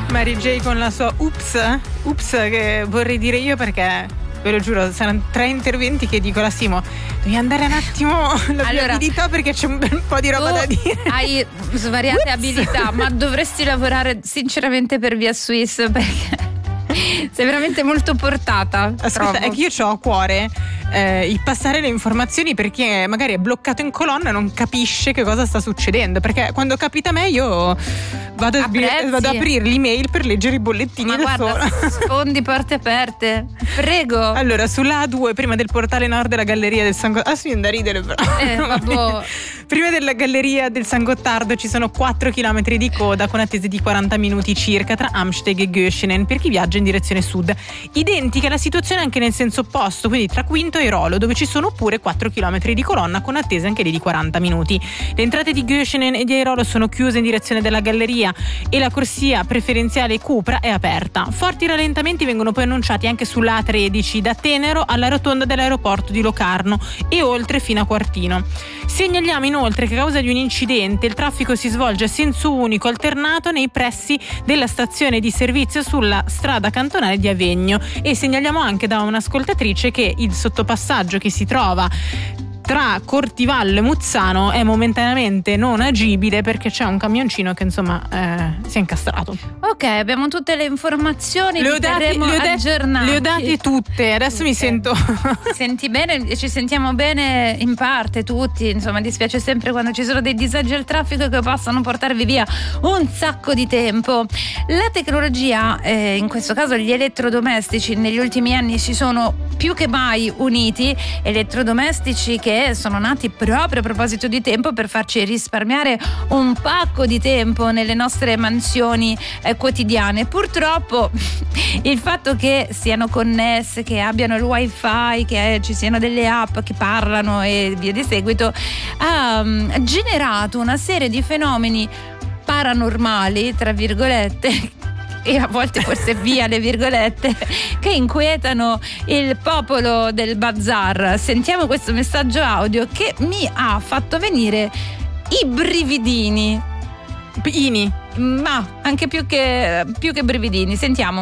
Mary J con la sua Ups che vorrei dire io, perché ve lo giuro saranno 3 interventi che dico la Simo, devi andare un attimo l'abilità perché c'è un bel po' di roba da dire. Hai svariate abilità, ma dovresti lavorare sinceramente per Via Swiss, perché sei veramente molto portata. Ascolta, è che io c'ho a cuore il passare le informazioni, perché magari è bloccato in colonna e non capisce che cosa sta succedendo, perché quando capita a me io vado ad aprire l'email per leggere i bollettini. Ma guarda, sfondi porte aperte, prego. Allora, sulla A2, prima del portale nord della galleria del San Gottardo, sì, da ridere però prima della galleria del San Gottardo ci sono 4 km di coda con attese di 40 minuti circa tra Amsteg e Göschenen per chi viaggia in direzione sud. Identica la situazione anche nel senso opposto, quindi tra Quinto e Rolo, dove ci sono pure 4 km di colonna con attese anche lì di 40 minuti. Le entrate di Göschenen e di Airolo sono chiuse in direzione della galleria e la corsia preferenziale Cupra è aperta. Forti rallentamenti vengono poi annunciati anche sulla A13 da Tenero alla rotonda dell'aeroporto di Locarno e oltre fino a Quartino. Segnaliamo inoltre che a causa di un incidente il traffico si svolge a senso unico alternato nei pressi della stazione di servizio sulla strada cantonale di Avegno, e segnaliamo anche da un'ascoltatrice che il sottopassaggio che si trova tra Cortivallo e Muzzano è momentaneamente non agibile perché c'è un camioncino che insomma si è incastrato. Ok, abbiamo tutte le informazioni, li terremo aggiornati. Le ho date tutte, adesso mi sento. Senti bene, ci sentiamo bene in parte tutti, insomma dispiace sempre quando ci sono dei disagi al traffico che possono portarvi via un sacco di tempo. La tecnologia, in questo caso gli elettrodomestici, negli ultimi anni si sono più che mai uniti, elettrodomestici che sono nati proprio a proposito di tempo per farci risparmiare un pacco di tempo nelle nostre mansioni quotidiane. Purtroppo il fatto che siano connesse, che abbiano il wifi, che ci siano delle app che parlano e via di seguito, ha generato una serie di fenomeni paranormali, tra virgolette, e a volte forse via le virgolette, che inquietano il popolo del bazar. Sentiamo questo messaggio audio che mi ha fatto venire i brividini, ma anche più che brividini. Sentiamo.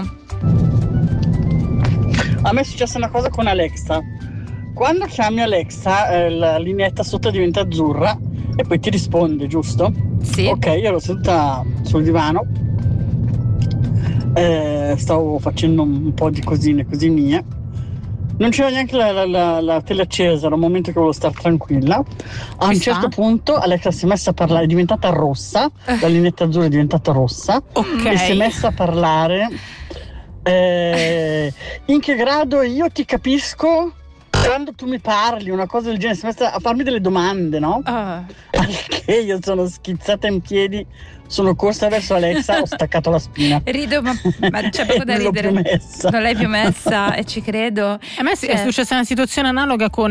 A me è successa una cosa con Alexa. Quando chiami Alexa la lineetta sotto diventa azzurra e poi ti risponde, giusto? Sì. Ok, io ero seduta sul divano, stavo facendo un po' di cosine così mie, non c'era neanche la tele accesa, era un momento che volevo stare tranquilla. A un certo punto Alexa si è messa a parlare, è diventata rossa, la lineetta azzurra è diventata rossa, okay. E si è messa a parlare in che grado io ti capisco quando tu mi parli, una cosa del genere, si è messa a farmi delle domande, no? Anche io sono schizzata in piedi, sono corsa verso Alexa, ho staccato la spina. Rido, ma c'è poco da ridere. Non l'hai più messa e ci credo. A me è successa una situazione analoga con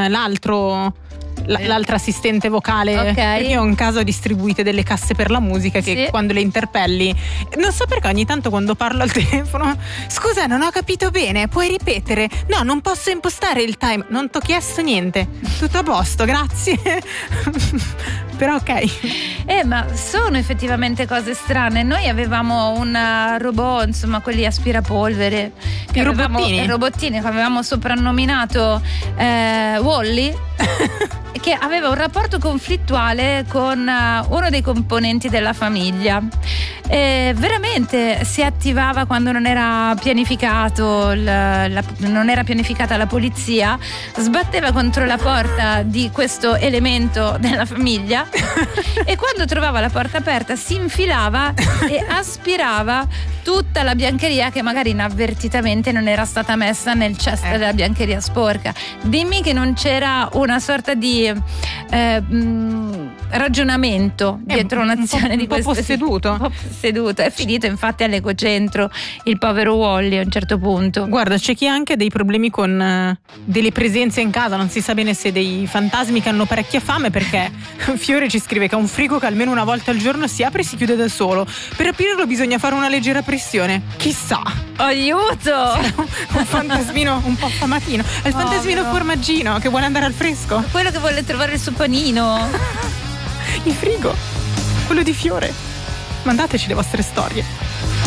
l'altra assistente vocale, perché io in casa ho distribuite delle casse per la musica che quando le interpelli, non so perché ogni tanto quando parlo al telefono, scusa non ho capito bene, puoi ripetere? No, non posso impostare il time. Non t'ho chiesto niente, tutto a posto, grazie. Però ok. Ma sono effettivamente cose strane. Noi avevamo un robot, insomma quelli aspirapolvere, i robottini che avevamo soprannominato Wall-E, che aveva un rapporto conflittuale con uno dei componenti della famiglia. Veramente si attivava quando non era pianificato, non era pianificata la polizia, sbatteva contro la porta di questo elemento della famiglia e quando trovava la porta aperta si infilava e aspirava tutta la biancheria che magari inavvertitamente non era stata messa nel cesto della biancheria sporca. Dimmi che non c'era una sorta di ragionamento dietro un'azione di questo. Un po' posseduto. È finito infatti all'ecocentro il povero Wall-E a un certo punto. Guarda, c'è chi ha anche dei problemi con delle presenze in casa, non si sa bene se dei fantasmi che hanno parecchia fame, perché Fiore ci scrive che ha un frigo che almeno una volta al giorno si apre e si chiude da solo. Per aprirlo bisogna fare una leggera pressione. Chissà. Aiuto! Un fantasmino un po' affamatino. È il fantasmino formaggino che vuole andare al fresco. Quello che vuole trovare il suo panino. Il frigo, quello di Fiore. Mandateci le vostre storie.